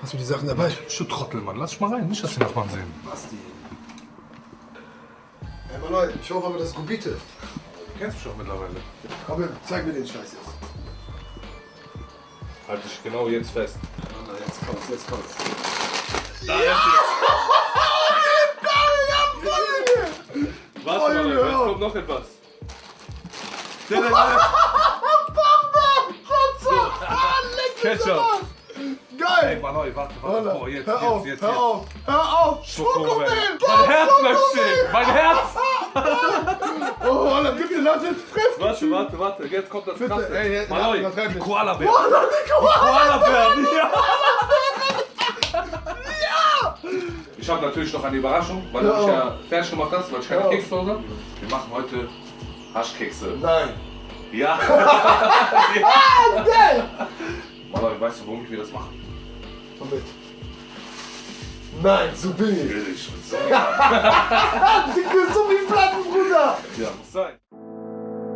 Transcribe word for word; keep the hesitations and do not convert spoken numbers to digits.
Hast du die Sachen dabei? Du Trottel, Mann. Lass dich mal rein. Nicht, dass die Nachbarn sehen. Basti. Hey, Mann, ich hoffe aber, das ist Gubite. Du kennst mich doch mittlerweile. Komm, zeig mir den Scheiß jetzt. Halt dich genau jetzt fest. Na, jetzt kommt's, jetzt kommt's. Da ist es. Warte mal, jetzt kommt noch etwas. Ketchup. Geil! Ey, Mann, warte, warte. Boah, jetzt, hör jetzt, auf, jetzt, hör jetzt. auf, hör auf! Schokomel. Schokomel! Mein Herz möchte stehen. Mein Herz. Oh, dann gib dir das jetzt frisch! Warte, warte, warte. Jetzt kommt das Krasse. Ey, ey, Mann, übertreib die nicht. Koala-Bär. Koala, die Koala! Koala-Bären, ja. Ich habe natürlich noch eine Überraschung, weil du mich ja fertig gemacht hast, weil ich keine Kekse zu Hause habe. Wir machen heute Haschkekse. Nein! Ja. Ah, geil! Mann, weißt du, womit wir das machen? Womit? Nein, so billig! Billig. So. Dicke, so wie